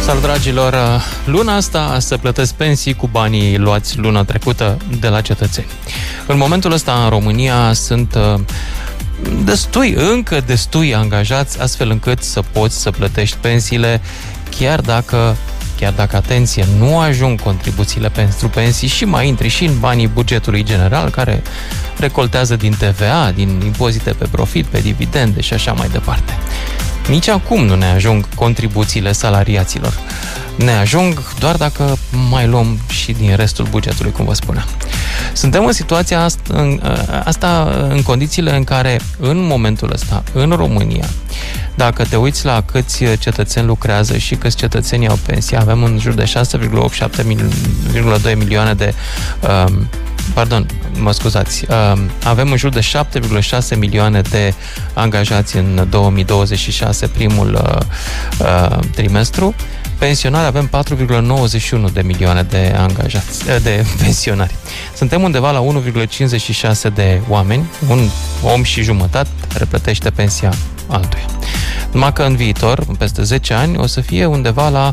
Salut, dragilor! Luna asta se plătesc pensii cu banii luați luna trecută de la cetățeni. În momentul ăsta, în România, sunt încă destui angajați, astfel încât să poți să plătești pensiile, chiar dacă, atenție, nu ajung contribuțiile pentru pensii și mai intri și în banii bugetului general, care recoltează din TVA, din impozite pe profit, pe dividende și așa mai departe. Nici acum nu ne ajung contribuțiile salariaților. Ne ajung doar dacă mai luăm și din restul bugetului, cum vă spuneam. Suntem în situația asta în condițiile în care, în momentul ăsta, în România, dacă te uiți la câți cetățeni lucrează și câți cetățeni au pensie, avem în jur de 6,2 milioane de... avem în jur de 7,6 milioane de angajați în 2026, primul trimestru. Pensionari avem 4,91 de milioane de angajați, de pensionari. Suntem undeva la 1,56 de oameni, un om și jumătate care plătește pensia altuia. Numai că în viitor, peste 10 ani, o să fie undeva la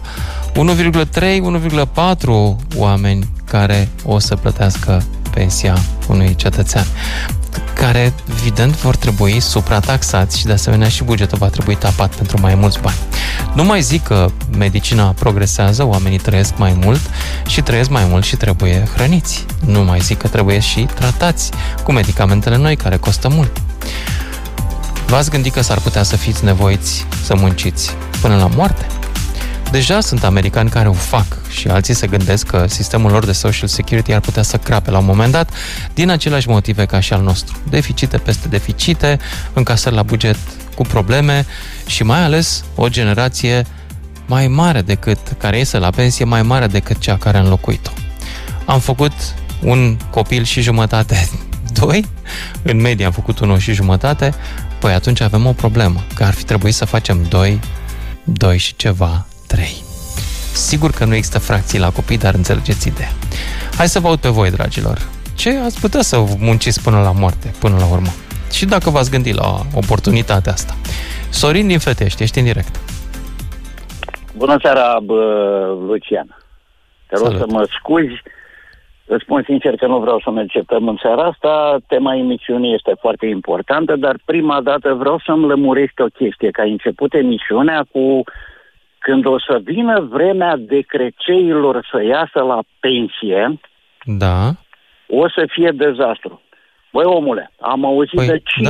1,3-1,4 oameni care o să plătească pensia unui cetățean, care, evident, vor trebui suprataxați și, de asemenea, și bugetul va trebui tapat pentru mai mulți bani. Nu mai zic că medicina progresează, oamenii trăiesc mai mult și trebuie hrăniți. Nu mai zic că trebuie și tratați cu medicamentele noi, care costă mult. V-ați gândit că s-ar putea să fiți nevoiți să munciți până la moarte? Deja sunt americani care o fac și alții se gândesc că sistemul lor de Social Security ar putea să crape la un moment dat din aceleași motive ca și al nostru. Deficite peste deficite, încasări la buget cu probleme și mai ales o generație mai mare care iese la pensie, mai mare decât cea care a înlocuit-o. Am făcut un copil și jumătate, 2, în medie am făcut 1 și jumătate, păi atunci avem o problemă, că ar fi trebuit să facem 2 și ceva, 3. Sigur că nu există fracții la copii, dar înțelegeți ideea. Hai să vă aud pe voi, dragilor. Ce ați putea să munciți până la moarte, până la urmă? Și dacă v-ați gândit la oportunitatea asta. Sorin din Fetești, ești în direct. Bună seara, Lucian. Te rog să mă scuzi. Îți spun sincer că nu vreau să ne începem în seara asta. Tema emisiunii este foarte importantă, dar prima dată vreau să-mi lămurești o chestie. Că ai început emisiunea cu... Când o să vină vremea decreceilor să iasă la pensie, da, o să fie dezastru. Băi, omule, am auzit de 5